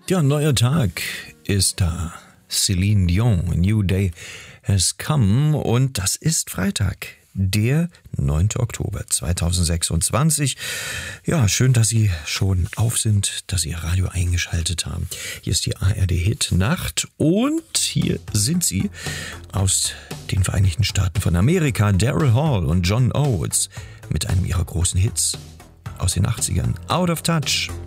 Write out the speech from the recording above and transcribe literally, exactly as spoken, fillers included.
Ja, ein neuer Tag ist da. Celine Dion, A New Day has come, und das ist Freitag, der neunte Oktober zweitausendsechsundzwanzig. Ja, schön, dass Sie schon auf sind, dass Sie Ihr Radio eingeschaltet haben. Hier ist die A R D Hit Nacht und hier sind sie aus den Vereinigten Staaten von Amerika, Daryl Hall und John Oates mit einem ihrer großen Hits aus den achtzigern, Out of Touch.